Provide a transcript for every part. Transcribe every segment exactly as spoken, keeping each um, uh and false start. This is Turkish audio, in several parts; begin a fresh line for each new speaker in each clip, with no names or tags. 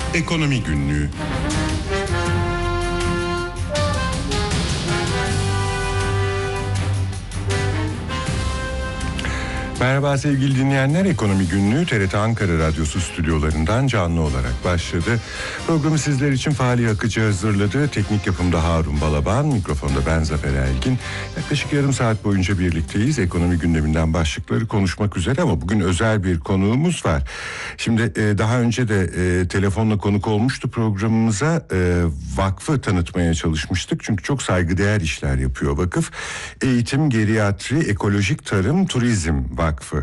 Ekonomi Günlüğü. Merhaba sevgili dinleyenler, Ekonomi Günlüğü T R T Ankara Radyosu stüdyolarından canlı olarak başladı. Programı sizler için Fahri Akıcı hazırladı. Teknik yapımda Harun Balaban, mikrofonda ben Zafer Elgin. Yaklaşık yarım saat boyunca birlikteyiz. Ekonomi gündeminden başlıkları konuşmak üzere ama bugün özel bir konuğumuz var. Şimdi e, daha önce de e, telefonla konuk olmuştu programımıza. E, vakfı tanıtmaya çalışmıştık. Çünkü çok saygıdeğer işler yapıyor vakıf. Eğitim, geriatri, ekolojik tarım, turizm Vakfı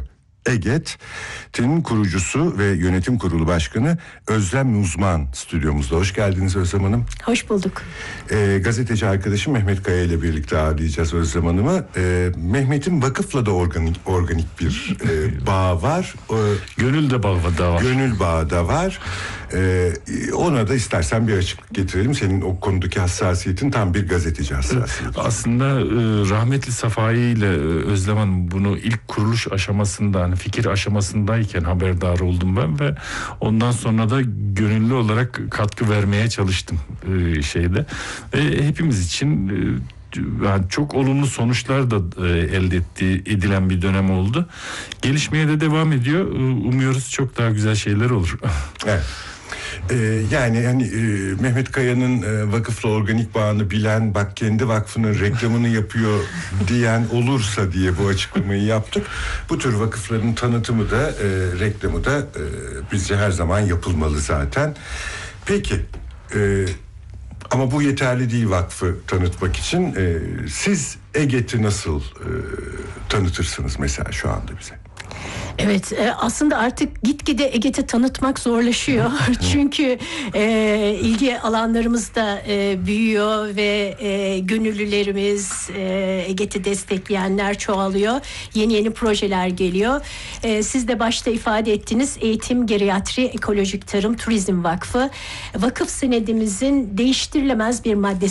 EGET'in kurucusu ve yönetim kurulu başkanı Özlem Uzman stüdyomuzda. Hoş geldiniz Özlem Hanım.
Hoş bulduk.
Ee, gazeteci arkadaşım Mehmet Kaya ile birlikte ağırlayacağız Özlem Hanım'ı. Ee, Mehmet'in vakıfla da organik organik bir e, bağ var. Ee,
Gönül de bağı da var.
Gönül bağı da var. Ee, ona da istersen bir açıklık getirelim. Senin o konudaki hassasiyetin tam bir gazeteci hassasiyeti.
Aslında e, rahmetli Safai ile e, Özlem Hanım bunu ilk kuruluş aşamasında, hani fikir aşamasındayken haberdar oldum ben ve ondan sonra da gönüllü olarak katkı vermeye çalıştım e, şeyde ve hepimiz için e, yani çok olumlu sonuçlar da e, elde ettiği, edilen bir dönem oldu. Gelişmeye de devam ediyor. E, umuyoruz çok daha güzel şeyler olur.
Evet. Ee, yani hani e, Mehmet Kaya'nın e, vakıfla organik bağını bilen, bak kendi vakfının reklamını yapıyor diyen olursa diye bu açıklamayı yaptık. Bu tür vakıfların tanıtımı da e, reklamı da e, bizce her zaman yapılmalı zaten. Peki e, ama bu yeterli değil vakfı tanıtmak için. E, siz EGET'i nasıl e, tanıtırsınız mesela şu anda bize?
Evet, aslında artık gitgide EGET'i tanıtmak zorlaşıyor. Çünkü e, ilgi alanlarımız da e, büyüyor ve e, gönüllülerimiz, e, EGET'i destekleyenler çoğalıyor. Yeni yeni projeler geliyor. E, siz de başta ifade ettiniz, Eğitim, Geriatri, Ekolojik Tarım, Turizm Vakfı. Vakıf senedimizin değiştirilemez bir maddesi.